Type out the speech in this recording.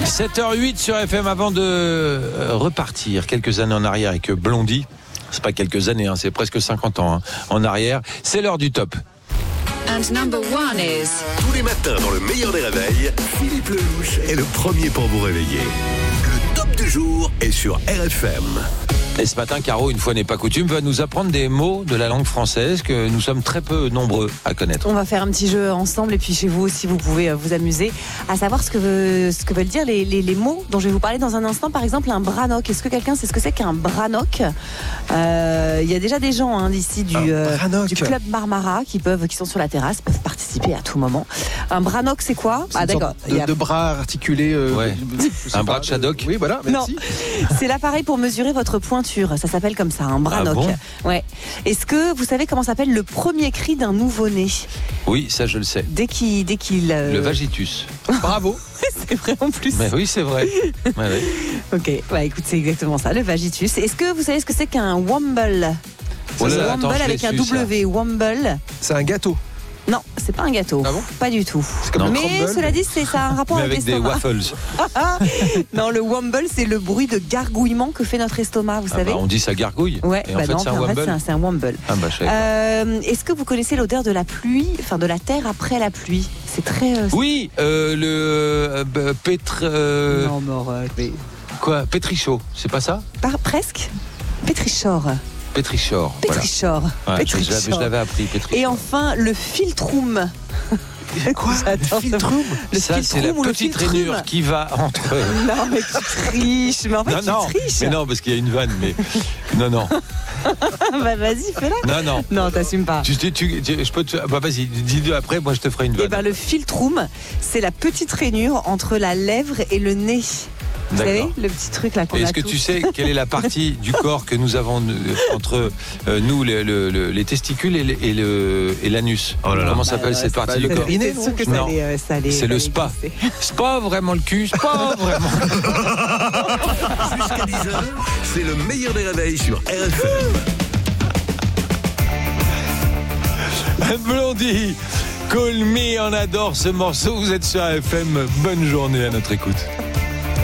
7h08 sur FM. Avant de repartir quelques années en arrière avec Blondie, c'est pas quelques années, c'est presque 50 ans en arrière, c'est l'heure du top. And number one is... Tous les matins dans le meilleur des réveils, Philippe Lelouch est le premier pour vous réveiller. Le top du jour est sur RFM. Et ce matin, Caro, une fois n'est pas coutume, va nous apprendre des mots de la langue française que nous sommes très peu nombreux à connaître. On va faire un petit jeu ensemble et puis chez vous aussi, vous pouvez vous amuser à savoir ce que veulent dire les mots dont je vais vous parler dans un instant. Par exemple, un branoc. Est-ce que quelqu'un sait ce que c'est qu'un branoc ? Il y a déjà des gens d'ici du club Marmara qui sont sur la terrasse, peuvent participer à tout moment. Un branoc, c'est quoi ? D'accord. De bras articulés. Un bras de Shadok. Oui, voilà. Merci. Non, c'est l'appareil pour mesurer votre pointure. Ça s'appelle comme ça, un branoc. Ah bon ? Ouais. Est-ce que vous savez comment s'appelle le premier cri d'un nouveau-né ? Oui, ça je le sais. Dès qu'il Le vagitus. Bravo. C'est vrai en plus. Mais oui, c'est vrai. Ouais. Ok, écoute, c'est exactement ça, le vagitus. Est-ce que vous savez ce que c'est qu'un womble ? Womble avec un W, womble. C'est un gâteau. Non, c'est pas un gâteau. Ah bon ? Pas du tout. C'est comme Mais crumble, cela dit, ça a un rapport Mais avec avec des l'estomac. waffles. Non, le womble, c'est le bruit de gargouillement que fait notre estomac, vous savez. On dit ça gargouille. Ouais, Et en fait, c'est un womble. C'est un womble. Je savais pas. Est-ce que vous connaissez l'odeur de la pluie, enfin de la terre après la pluie ? C'est très. Oui, le Non, mais Quoi ? Pétrichot, c'est pas ça ? presque. Pétrichor. Pétrichor. Pétrichor. Voilà. Ouais, Pétrichor. je l'avais appris, Pétrichor. Et enfin, le filtrum. Quoi ? J'adore Filtrum ? Ça, c'est la petite rainure qui va entre. Non, mais tu triches. Mais en fait, Non, tu triches. mais non, parce qu'il y a une vanne, mais. Non. Bah, vas-y, fais-la. Non. Non, t'assumes pas. Je peux te. Vas-y, dis-le après, moi je te ferai une vanne. Eh ben, le filtrum, c'est la petite rainure entre la lèvre et le nez. Vous savez, le petit truc là qu'on a. Est-ce que tu sais quelle est la partie du corps que nous avons entre nous, les testicules et l'anus ? Comment s'appelle cette partie du corps ? C'est sûr que Non. ça allait. C'est le spa. C'est pas vraiment le cul, c'est pas vraiment. Jusqu'à 10h, c'est le meilleur des réveils sur RFM. Blondie, Call Me, on adore ce morceau. Vous êtes sur FM. Bonne journée à notre écoute.